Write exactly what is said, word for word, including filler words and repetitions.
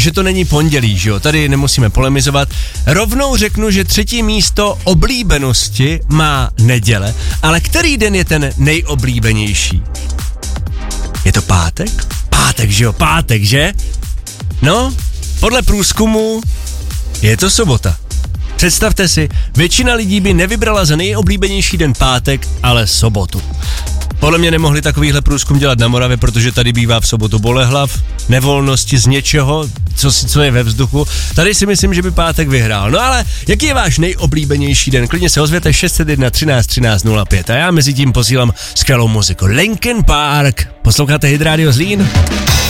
že to není pondělí, že jo, tady nemusíme polemizovat. Rovnou řeknu, že třetí místo oblíbenosti má neděle, ale který den je ten nejoblíbenější? Je to pátek? Pátek, že jo, pátek, že? No, podle průzkumu je to sobota. Představte si, většina lidí by nevybrala za nejoblíbenější den pátek, ale sobotu. Podle mě nemohli takovýhle průzkum dělat na Moravě, protože tady bývá v sobotu bolehlav, nevolnosti z něčeho, co, co je ve vzduchu. Tady si myslím, že by pátek vyhrál. No ale jaký je váš nejoblíbenější den? Klidně se ozvěte šest set jedna třináct třináct nula pět a já mezi tím posílám skvělou muziku. Linkin Park. Posloucháte Hit Radio Zlín?